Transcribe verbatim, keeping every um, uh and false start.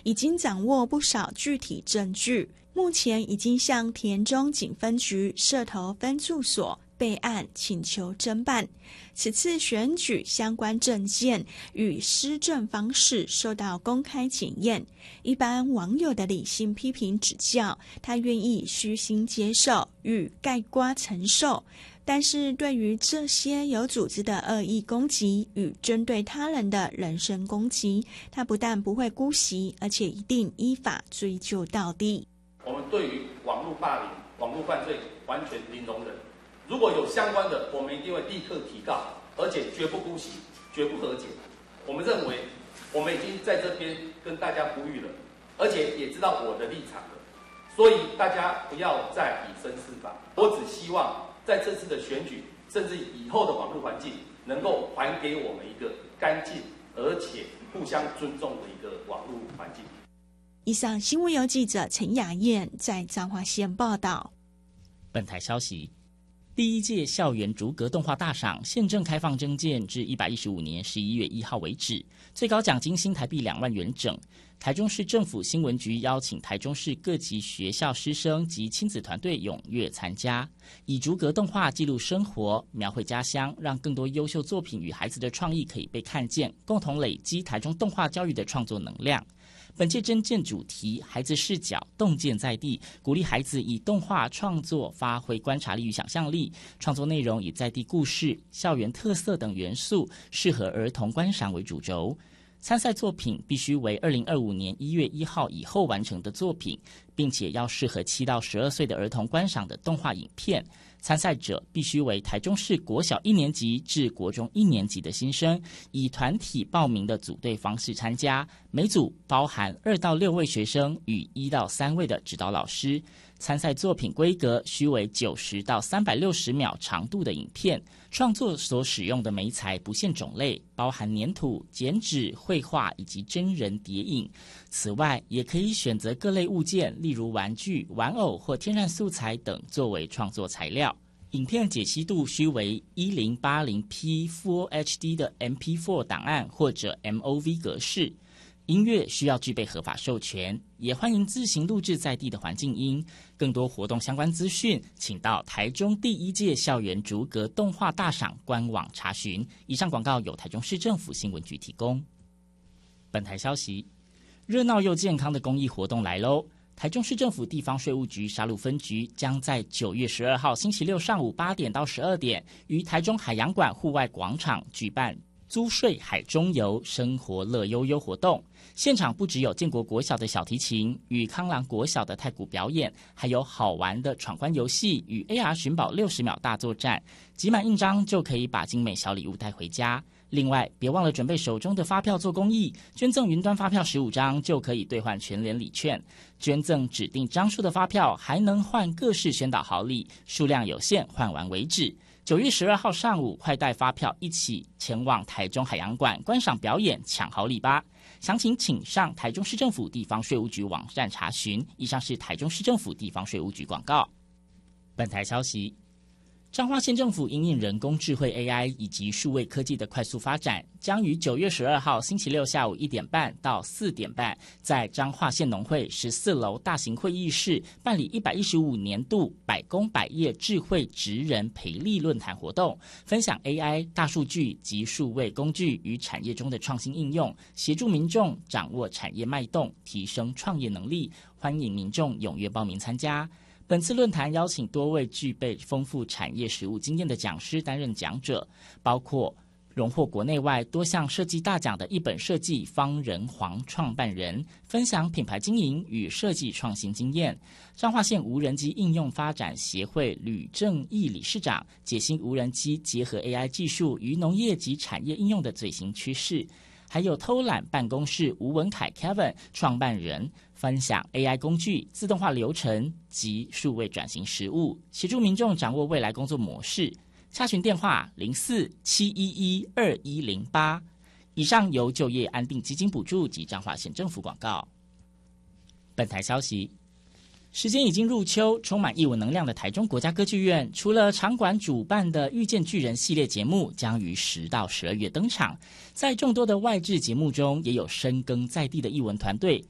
已经掌握不少具体证据，目前已经向田中警分局社头分驻所备案请求侦办。此次选举相关政见与施政方式受到公开检验，一般网友的理性批评指教，他愿意虚心接受与概括承受，但是对于这些有组织的恶意攻击与针对他人的人身攻击，他不但不会姑息，而且一定依法追究到底。 我们对于网络霸凌、网络犯罪完全零容忍，如果有相关的，我们一定会立刻提告，而且绝不姑息，绝不和解。我们认为，我们已经在这边跟大家呼吁了，而且也知道我的立场了，所以大家不要再以身试法。我只希望在这次的选举，甚至以后的网络环境，能够还给我们一个干净而且互相尊重的一个网络环境。 以上新闻由记者陈雅燕在彰化县报道。 本台消息，第一届校园逐格动画大赏现正开放征件至一百一十五年十一月一号为止，最高奖金新台币两万元整。台中市政府新闻局邀请台中市各级学校师生及亲子团队踊跃参加，以逐格动画记录生活、描绘家乡，让更多优秀作品与孩子的创意可以被看见，共同累积台中动画教育的创作能量。本届征件主题孩子视角，洞见在地，鼓励孩子以动画创作发挥观察力与想象力，创作内容以在地故事、校园特色等元素，适合儿童观赏为主轴。参赛作品必须为二零二五年一月一号以后完成的作品，并且要适合七到十二岁的儿童观赏的动画影片。参赛者必须为台中市国小一年级至国中一年级的新生，以团体报名的组队方式参加，每组包含二到六位学生与一到三位的指导老师。参赛作品规格需为九十到三百六十秒长度的影片，创作所使用的媒材不限种类，包含粘土、剪纸、绘画以及真人叠影。此外，也可以选择各类物件，例如玩具、玩偶或天然素材等作为创作材料。影片解析度需为一零八零 P Full H D 的 M P 四 档案或者 M O V 格式。音乐需要具备合法授权，也欢迎自行录制在地的环境音。更多活动相关资讯，请到台中第一届校园逐格动画大赏官网查询。以上广告由台中市政府新闻局提供。本台消息，热闹又健康的公益活动来喽！台中市政府地方税务局沙鹿分局将在九月十二号星期六上午八点到十二点，于台中海洋馆户外广场举办租税海中游生活乐悠悠活动。现场不只有建国国小的小提琴与康郎国小的太鼓表演，还有好玩的闯关游戏与 A R 寻宝六十秒大作战，集满印章就可以把精美小礼物带回家。另外，别忘了准备手中的发票做公益，捐赠云端发票十五张就可以兑换全联礼券。捐赠指定张数的发票还能换各式宣导好礼，数量有限，换完为止。九月十二号上午，快带发票一起前往台中海洋馆观赏表演，抢好礼吧！详情请上台中市政府地方税务局网站查询。以上是台中市政府地方税务局广告。本台消息，彰化县政府因应人工智慧 A I 以及数位科技的快速发展，将于九月十二号星期六下午一点半到四点半，在彰化县农会十四楼大型会议室办理一百一十五年度百工百业智慧职人培力论坛活动，分享 A I、大数据及数位工具与产业中的创新应用，协助民众掌握产业脉动，提升创业能力。欢迎民众踊跃报名参加。本次论坛邀请多位具备丰富产业实务经验的讲师担任讲者，包括荣获国内外多项设计大奖的一本设计方仁煌创办人，分享品牌经营与设计创新经验；彰化县无人机应用发展协会吕正义理事长解析无人机结合 A I 技术与农业及产业应用的最新趋势。还有偷懒办公室吴文凯 Kevin 创办人分享 A I 工具、自动化流程及数位转型实务，协助民众掌握未来工作模式。洽询电话零四七一一二一零八。以上由就业安定基金补助及彰化县政府广告。本台消息，时间已经入秋，充满艺文能量的台中国家歌剧院，除了场馆主办的遇见巨人系列节目将于十到十二月登场，在众多的外制节目中，也有深耕在地的艺文团队